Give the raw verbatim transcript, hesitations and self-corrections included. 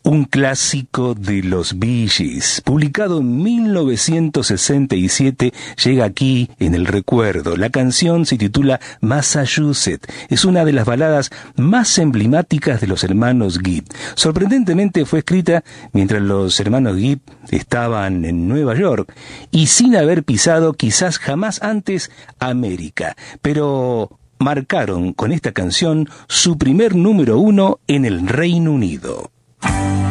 Un clásico de los Bee Gees, publicado en mil novecientos sesenta y siete, llega aquí en el recuerdo. La canción se titula Massachusetts. Es una de las baladas más emblemáticas de los hermanos Gibb. Sorprendentemente fue escrita mientras los hermanos Gibb estaban en Nueva York y sin haber pisado quizás jamás antes América. Pero marcaron con esta canción su primer número uno en el Reino Unido.